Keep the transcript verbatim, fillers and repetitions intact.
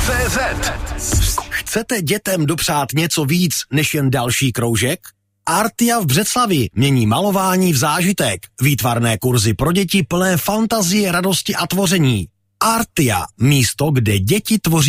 cé zet. Chcete dětem dopřát něco víc než jen další kroužek? Artia v Břeclavi mění malování v zážitek. Výtvarné kurzy pro děti plné fantazie, radosti a tvoření. Artia, místo, kde děti tvoří